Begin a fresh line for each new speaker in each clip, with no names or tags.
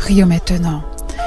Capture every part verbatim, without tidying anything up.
Prions maintenant.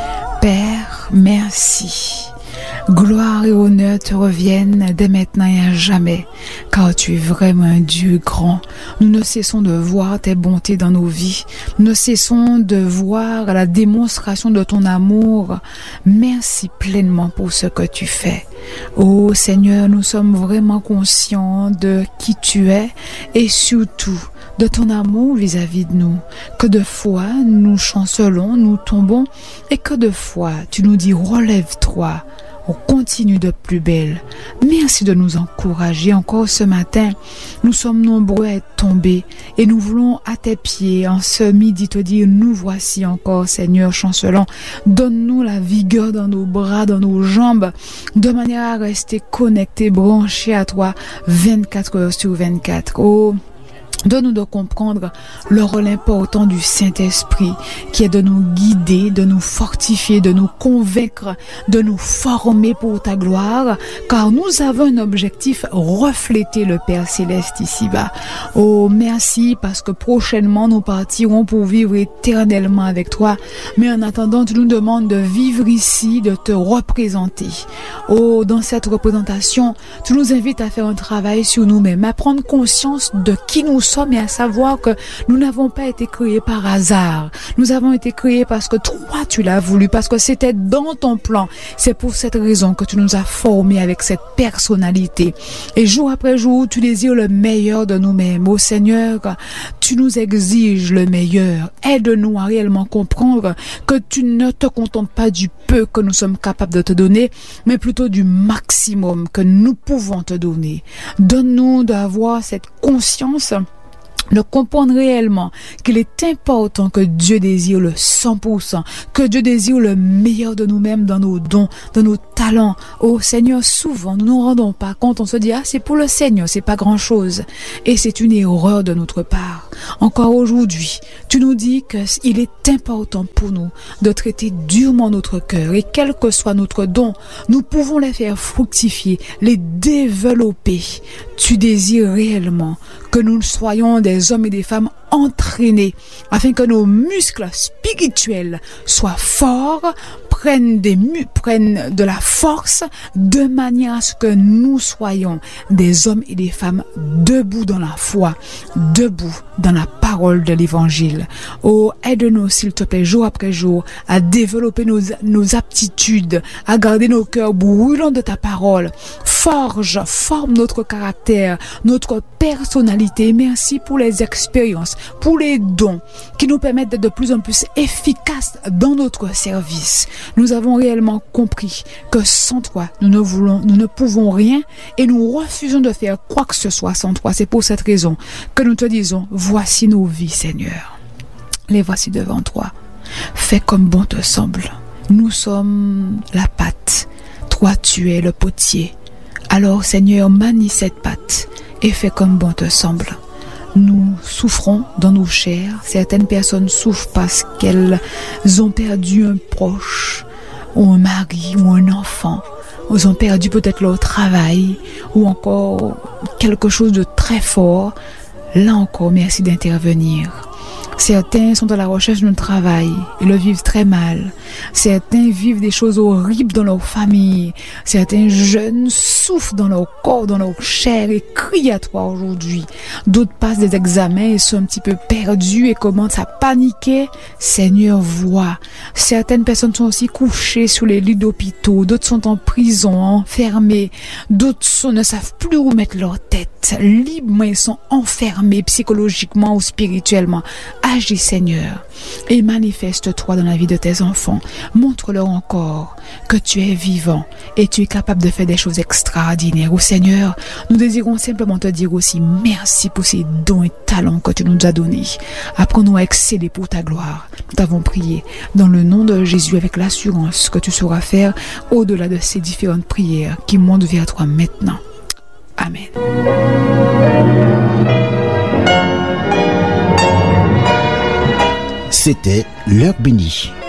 Père, merci. Gloire et honneur te reviennent dès maintenant et à jamais, car tu es vraiment un Dieu grand. Nous ne cessons de voir tes bontés dans nos vies. Nous ne cessons de voir la démonstration de ton amour. Merci pleinement pour ce que tu fais. Oh Seigneur, nous sommes vraiment conscients de qui tu es et surtout de ton amour vis-à-vis de nous. Que de fois nous chancelons, nous tombons et que de fois tu nous dis relève-toi. On continue de plus belle. Merci de nous encourager encore ce matin. Nous sommes nombreux à être tombés et nous voulons à tes pieds en ce midi te dire nous voici encore Seigneur chancelant. Donne-nous la vigueur dans nos bras, dans nos jambes, de manière à rester connectés, branchés à toi vingt-quatre heures sur vingt-quatre. Oh, donne-nous de comprendre le rôle important du Saint-Esprit qui est de nous guider, de nous fortifier, de nous convaincre, de nous former pour ta gloire, car nous avons un objectif, refléter le Père Céleste ici-bas. Oh, merci parce que prochainement nous partirons pour vivre éternellement avec toi, mais en attendant tu nous demandes de vivre ici, de te représenter. Oh, dans cette représentation, tu nous invites à faire un travail sur nous-mêmes, à prendre conscience de qui nous sommes et à savoir que nous n'avons pas été créés par hasard. Nous avons été créés parce que toi tu l'as voulu, parce que c'était dans ton plan. C'est pour cette raison que tu nous as formés avec cette personnalité. Et jour après jour, tu désires le meilleur de nous-mêmes. Ô Seigneur, tu nous exiges le meilleur. Aide-nous à réellement comprendre que tu ne te contentes pas du peu que nous sommes capables de te donner, mais plutôt du maximum que nous pouvons te donner. Donne-nous d'avoir cette conscience, de comprendre réellement qu'il est important que Dieu désire le cent pour cent, que Dieu désire le meilleur de nous-mêmes dans nos dons, dans nos talents. Oh Seigneur, souvent nous ne nous rendons pas compte, on se dit ah c'est pour le Seigneur, c'est pas grand-chose, et c'est une erreur de notre part. Encore aujourd'hui, tu nous dis qu'il est important pour nous de traiter durement notre cœur, et quel que soit notre don, nous pouvons les faire fructifier, les développer. Tu désires réellement que nous soyons des hommes et des femmes entraînés afin que nos muscles spirituels soient forts, prennent, des mu- prennent de la force de manière à ce que nous soyons des hommes et des femmes debout dans la foi, debout dans la parole de l'évangile. Oh, aide-nous s'il te plaît jour après jour à développer nos, nos aptitudes, à garder nos cœurs brûlants de ta parole. Forge, forme notre caractère, notre personnalité. Merci pour les expériences, pour les dons qui nous permettent d'être de plus en plus efficaces dans notre service. Nous avons réellement compris que sans toi, nous ne voulons, nous ne pouvons rien et nous refusons de faire quoi que ce soit sans toi. C'est pour cette raison que nous te disons, voici nos vies, Seigneur. Les voici devant toi. Fais comme bon te semble. Nous sommes la pâte. Toi, tu es le potier. Alors, Seigneur, manie cette pâte et fais comme bon te semble. Nous souffrons dans nos chairs. Certaines personnes souffrent parce qu'elles ont perdu un proche, ou un mari, ou un enfant. Elles ont perdu peut-être leur travail, ou encore quelque chose de très fort. Là encore, merci d'intervenir. Certains sont à la recherche d'un travail et le vivent très mal. Certains vivent des choses horribles dans leur famille. Certains jeunes souffrent dans leur corps, dans leur chair et crient à toi aujourd'hui. D'autres passent des examens et sont un petit peu perdus et commencent à paniquer. Seigneur, vois. Certaines personnes sont aussi couchées sur les lits d'hôpitaux. D'autres sont en prison, enfermées. D'autres sont, ne savent plus où mettre leur tête. Libres, mais ils sont enfermés psychologiquement ou spirituellement. Agis Seigneur et manifeste-toi dans la vie de tes enfants. Montre-leur encore que tu es vivant et tu es capable de faire des choses extraordinaires. Oh Seigneur, nous désirons simplement te dire aussi merci pour ces dons et talents que tu nous as donnés. Apprends-nous à exceller pour ta gloire. Nous t'avons prié dans le nom de Jésus avec l'assurance que tu sauras faire au-delà de ces différentes prières qui montent vers toi maintenant. Amen.
C'était l'heure bénie.